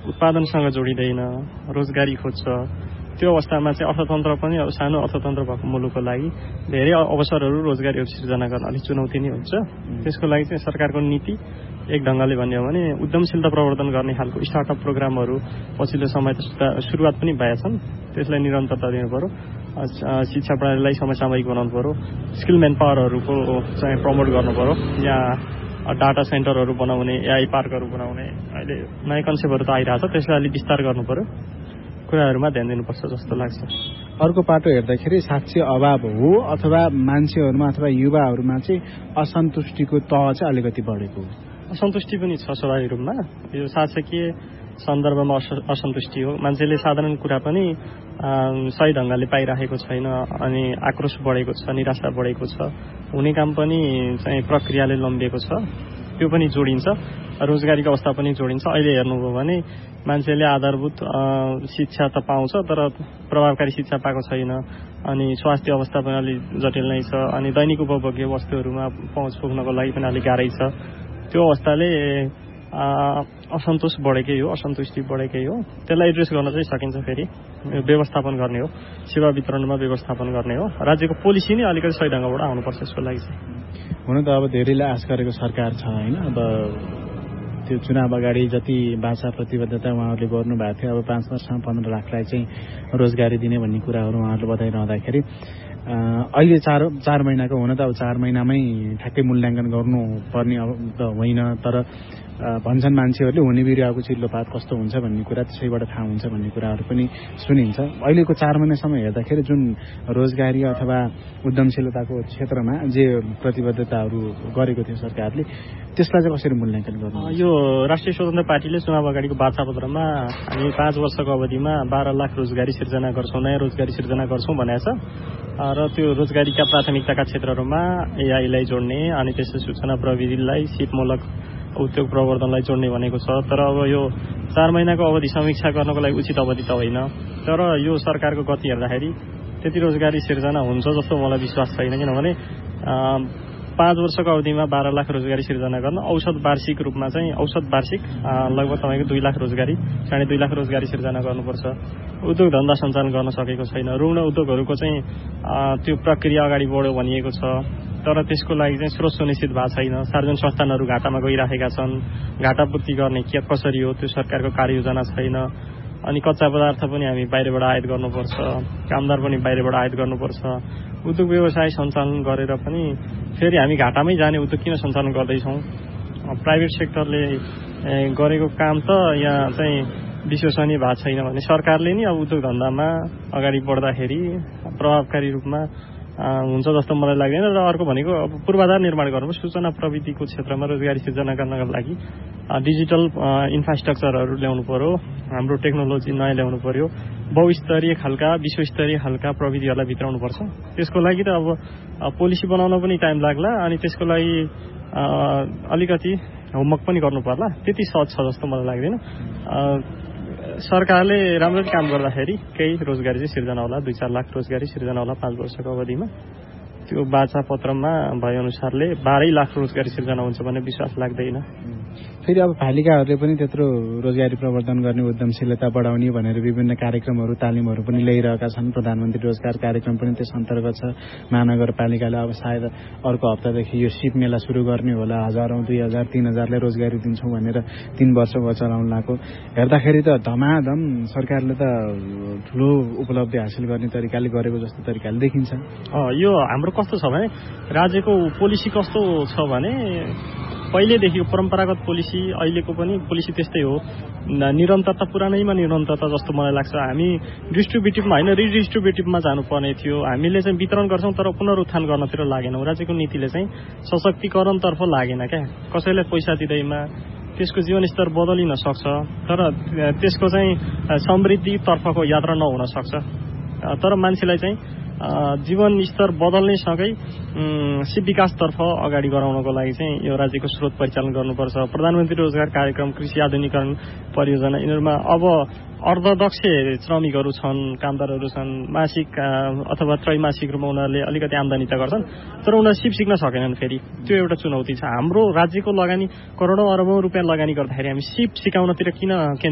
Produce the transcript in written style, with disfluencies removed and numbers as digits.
उत्पादनसँग जोडिँदैन, रोजगारी खोज्छ, त्यो अवस्थामा चाहिँ अर्थतन्त्र पनि अब सानो अर्थतन्त्र भएको मुलुकको लागि धेरै अवसरहरू रोजगारीहरू सिर्जना गर्न अलिक चुनौती नै हुन्छ। त्यसको लागि चाहिँ सरकारको नीति एक ढङ्गले भन्यो भने उद्यमशीलता प्रवर्धन गर्ने खालको स्टार्टअप प्रोग्रामहरू पछिल्लो समय त सुरुवात पनि भएका छन्, त्यसलाई निरन्तरता दिनु पर्यो। शिक्षा प्रणालीलाई समसामयिक बनाउनु पर्यो, स्किल म्यान पावरहरूको चाहिँ प्रमोट गर्नु पर्यो। यहाँ डाटा सेन्टरहरू बनाउने, एआई पार्कहरू बनाउने अहिले नयाँ कन्सेप्टहरू त आइरहेछ, त्यसलाई अलिक विस्तार गर्नु पर्यो, कुराहरूमा ध्यान दिनुपर्छ जस्तो लाग्छ। अर्को पाटो हेर्दाखेरि साँच्चै अभाव हो अथवा मान्छेहरूमा अथवा युवाहरूमा चाहिँ असन्तुष्टिको तह चाहिँ अलिकति बढेको हो। असन्तुष्टि पनि छ स्वाभाविक रूपमा, यो शासकीय सन्दर्भमा असन्तुष्टि हो। मान्छेले साधारण कुरा पनि सही ढङ्गले पाइराखेको छैन अनि आक्रोश बढेको छ, निराशा बढेको छ, हुने काम पनि चाहिँ प्रक्रियाले लम्बिएको छ, त्यो पनि जोडिन्छ। रोजगारीको अवस्था पनि जोडिन्छ। अहिले हेर्नुभयो भने मान्छेले आधारभूत शिक्षा त पाउँछ तर प्रभावकारी शिक्षा पाएको छैन, अनि स्वास्थ्य अवस्था पनि अलिक जटिल नै छ, अनि दैनिक उपभोग्य वस्तुहरूमा पहुँच पुग्नको लागि पनि अलिक गाह्रै छ। त्यो अवस्थाले असन्तोष बढेकै हो, असन्तुष्टि बढेकै हो। त्यसलाई एड्रेस गर्न चाहिँ सकिन्छ। फेरि व्यवस्थापन गर्ने हो, सेवा वितरणमा व्यवस्थापन गर्ने हो। राज्यको पोलिसी नै अलिकति सही ढङ्गबाट आउनुपर्छ यसको लागि चाहिँ। हुन त अब धेरैले आश गरेको सरकार छ होइन, अब त्यो चुनाव अगाडि जति भाषा प्रतिबद्धता उहाँहरूले गर्नुभएको थियो, अब 5 वर्षमा 15 लाखलाई चाहिँ रोजगारी दिने भन्ने कुराहरू उहाँहरूले बताइरहँदाखेरि अहिले 4 महिनाको हुन त अब 4 महिनामै ठ्याक्कै मूल्याङ्कन गर्नुपर्ने त होइन, तर भन्छन् मान्छेहरूले हुने बिरुवाको चिल्लोपात कस्तो हुन्छ भन्ने कुरा त्यसैबाट थाहा हुन्छ भन्ने कुराहरू पनि सुनिन्छ। अहिलेको 4 महिनासम्म हेर्दाखेरि जुन रोजगारी अथवा उद्यमशीलताको क्षेत्रमा जे प्रतिबद्धताहरू गरेको थियो सरकारले, त्यसलाई चाहिँ कसरी मूल्याङ्कन गर्नु? यो राष्ट्रिय स्वतन्त्र पार्टीले चुनाव अगाडिको वार्तापत्रमा हामी 5 वर्षको अवधिमा 12 लाख रोजगारी सिर्जना गर्छौँ, नयाँ रोजगारी सिर्जना गर्छौँ भनेको छ। र त्यो रोजगारीका प्राथमिकताका क्षेत्रहरूमा एआईलाई जोड्ने अनि त्यसै सूचना प्रविधिलाई सिपमूलक उद्योग प्रवर्धनलाई जोड्ने भनेको छ। तर अब यो 4 महिनाको अवधि समीक्षा गर्नको लागि उचित अवधि त होइन। तर यो सरकारको गति हेर्दाखेरि त्यति रोजगारी सिर्जना हुन्छ जस्तो मलाई विश्वास छैन, किनभने 5 वर्षको अवधिमा 12 लाख रोजगारी सिर्जना गर्न औसत वार्षिक रूपमा चाहिँ लगभग तपाईँको 2 लाख रोजगारी, 2.5 लाख रोजगारी सिर्जना गर्नुपर्छ। उद्योग धन्दा सञ्चालन गर्न सकेको छैन। रुग्ण उद्योगहरूको चाहिँ त्यो प्रक्रिया अगाडि बढ्यो भनिएको छ, तर त्यसको लागि चाहिँ स्रोत सुनिश्चित भएको छैन। सार्वजनिक संस्थानहरू घाटामा गइराखेका छन्, घाटा पूर्ति गर्ने के कसरी हो त्यो सरकारको कार्ययोजना छैन। अनि कच्चा पदार्थ पनि हामी बाहिरबाट आयात गर्नुपर्छ, कामदार पनि बाहिरबाट आयात गर्नुपर्छ। उद्योग व्यवसाय सञ्चालन गरेर पनि फेरि हामी घाटामै जाने उद्योग किन सञ्चालन गर्दैछौँ? प्राइभेट सेक्टरले गरेको काम त यहाँ चाहिँ विश्वसनीय भएको छैन भने सरकारले नि अब उद्योग धन्दामा अगाडि बढ्दाखेरि प्रभावकारी रूपमा हुन्छ जस्तो मलाई लाग्दैन। र अर्को भनेको अब पूर्वाधार निर्माण गर्नु, सूचना प्रविधिको क्षेत्रमा रोजगारी सिर्जना गर्नका लागि डिजिटल इन्फ्रास्ट्रक्चरहरू ल्याउनु पर्यो, हाम्रो टेक्नोलोजी नयाँ ल्याउनु पर्यो, बहुस्तरीय खालका विश्वस्तरीय खालका प्रविधिहरूलाई भित्राउनुपर्छ। त्यसको लागि त अब पोलिसी बनाउन पनि टाइम लाग्ला, अनि त्यसको लागि अलिकति होमवर्क पनि गर्नु पर्ला। त्यति सहज छ जस्तो मलाई लाग्दैन। सरकारले राम्ररी काम गर्दाखेरि केही रोजगारी चाहिँ सिर्जना होला, 2-4 लाख रोजगारी सिर्जना होला 5 वर्षको अवधिमा। त्यो वाचा पत्रमा भए अनुसारले 12 लाख रोजगारी सिर्जना हुन्छ भन्ने विश्वास लाग्दैन। फेरि अब पालिकाहरूले पनि त्यत्रो रोजगारी प्रवर्धन गर्ने, उद्यमशीलता बढाउने भनेर विभिन्न कार्यक्रमहरू तालिमहरू पनि ल्याइरहेका छन्। प्रधानमन्त्री रोजगार कार्यक्रम पनि त्यस अन्तर्गत छ। महानगरपालिकाले अब सायद अर्को हप्तादेखि यो सिप मेला सुरु गर्ने होला, 1000, 2000, 3000लाई रोजगारी दिन्छौँ भनेर 3 वर्ष भयो चलाउन लागेको। हेर्दाखेरि त धमाधम सरकारले त ठुलो उपलब्धि हासिल गर्ने तरिकाले गरेको जस्तो तरिकाले देखिन्छ। यो हाम्रो कस्तो छ भने राज्यको पोलिसी कस्तो छ भने पहिलेदेखिको परम्परागत पोलिसी, अहिलेको पनि पोलिसी त्यस्तै हो। निरन्तरता पुरानैमा निरन्तरता जस्तो मलाई लाग्छ। हामी डिस्ट्रिब्युटिभमा होइन रिडिस्ट्रिब्युटिभमा जानुपर्ने थियो। हामीले चाहिँ वितरण गर्छौँ तर पुनरुत्थान गर्नतिर लागेनौँ। राज्यको नीतिले चाहिँ सशक्तिकरणतर्फ लागेन क्या। कसैलाई पैसा दिँदैमा त्यसको जीवनस्तर बदलिन सक्छ, तर त्यसको चाहिँ समृद्धितर्फको यात्रा नहुन सक्छ। तर मान्छेलाई चाहिँ जीवन स्तर बदल्ने सँगै सिप विकासतर्फ अगाडि गराउनको लागि चाहिँ यो राज्यको स्रोत परिचालन गर्नुपर्छ। प्रधानमन्त्री रोजगार कार्यक्रम, कृषि आधुनिकरण परियोजना, यिनीहरूमा अब अर्धदक्ष श्रमिकहरू छन्, कामदारहरू छन्। मासिक अथवा त्रैमासिक रूपमा उनीहरूले अलिकति आम्दानी त गर्छन्, तर उनीहरू सिप सिक्न सकेनन्। फेरि त्यो एउटा चुनौती छ। हाम्रो राज्यको लगानी करोडौँ अरबौँ रुपियाँ लगानी गर्दाखेरि हामी सिप सिकाउनतिर किन